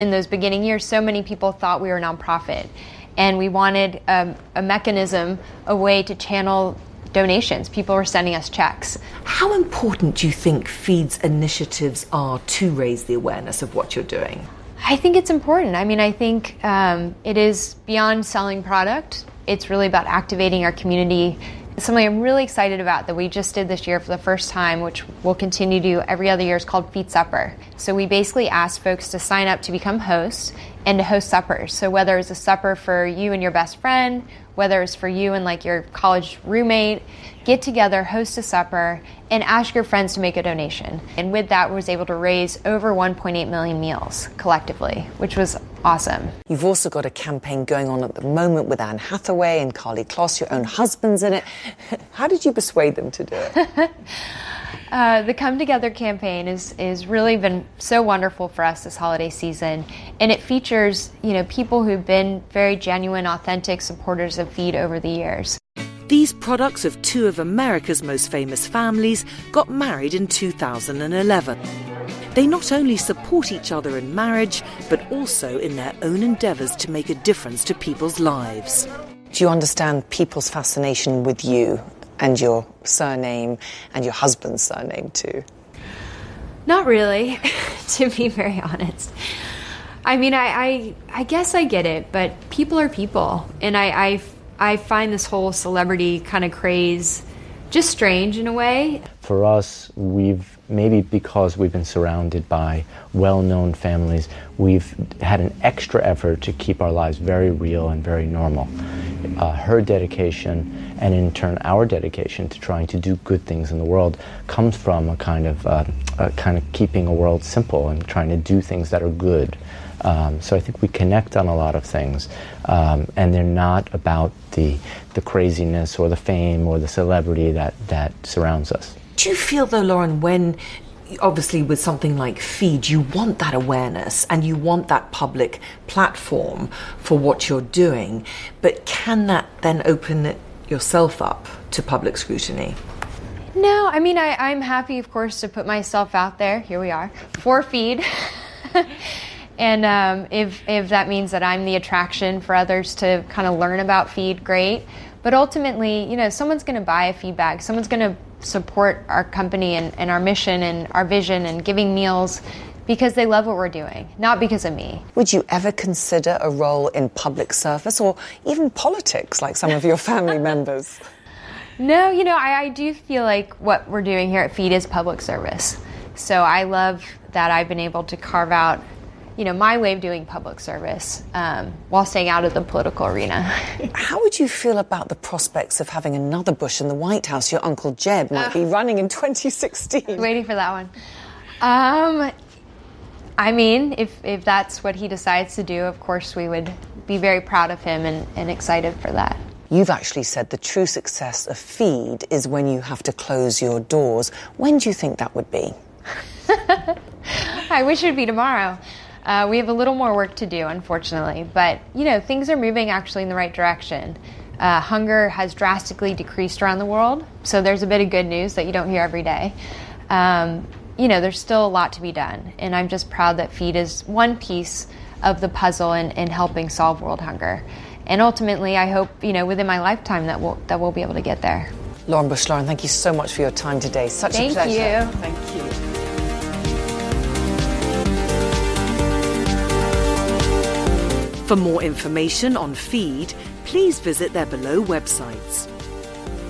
In those beginning years, so many people thought we were a nonprofit, and we wanted a mechanism, a way to channel donations. People were sending us checks. How important do you think Feed's initiatives are to raise the awareness of what you're doing? I think it's important. I mean, I think it is beyond selling product. It's really about activating our community. It's something I'm really excited about that we just did this year for the first time, which we'll continue to do every other year, is called Feed Supper. So we basically ask folks to sign up to become hosts and to host suppers. So whether it's a supper for you and your best friend, whether it's for you and like your college roommate, get together, host a supper, and ask your friends to make a donation. And with that, we was able to raise over 1.8 million meals collectively, which was awesome. You've also got a campaign going on at the moment with Anne Hathaway and Karlie Kloss, your own husband's in it. How did you persuade them to do it? The Come Together campaign is really been so wonderful for us this holiday season, and it features, people who've been very genuine, authentic supporters of Feed over the years. These products of two of America's most famous families got married in 2011. They not only support each other in marriage, but also in their own endeavours to make a difference to people's lives. Do you understand people's fascination with you and your surname and your husband's surname too? Not really, to be very honest. I mean, I guess I get it, but people are people. And I find this whole celebrity kind of craze just strange in a way. For us, maybe because we've been surrounded by well-known families, we've had an extra effort to keep our lives very real and very normal. Her dedication, and in turn our dedication to trying to do good things in the world, comes from a kind of keeping a world simple and trying to do things that are good. So I think we connect on a lot of things, and they're not about the craziness or the fame or the celebrity that surrounds us. Do you feel though, Lauren, when obviously with something like Feed, you want that awareness and you want that public platform for what you're doing, but can that then open yourself up to public scrutiny? No, I mean, I'm happy, of course, to put myself out there, here we are, for Feed. And if that means that I'm the attraction for others to kind of learn about Feed, great. But ultimately, someone's going to buy a Feed bag. Someone's going to support our company and our mission and our vision and giving meals because they love what we're doing, not because of me. Would you ever consider a role in public service or even politics like some of your family members? No, I do feel like what we're doing here at Feed is public service. So I love that I've been able to carve out my way of doing public service while staying out of the political arena. How would you feel about the prospects of having another Bush in the White House? Your Uncle Jeb might be running in 2016. Waiting for that one. I mean, if that's what he decides to do, of course we would be very proud of him and excited for that. You've actually said the true success of Feed is when you have to close your doors. When do you think that would be? I wish it would be tomorrow. We have a little more work to do, unfortunately, but things are moving actually in the right direction. Hunger has drastically decreased around the world, so there's a bit of good news that you don't hear every day. There's still a lot to be done, and I'm just proud that Feed is one piece of the puzzle in helping solve world hunger. And ultimately, I hope within my lifetime that we'll be able to get there. Lauren Bush, thank you so much for your time today. Such a pleasure. Thank you. Thank you. For more information on Feed, please visit their below websites.